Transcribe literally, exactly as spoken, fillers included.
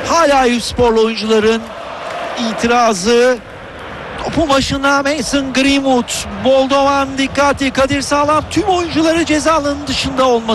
Hala Eyüpsporlu oyuncuların itirazı. Topun başına Mason Greenwood. Moldovan dikkatli. Kadir Sağlam tüm oyuncuları ceza alanının dışında olması.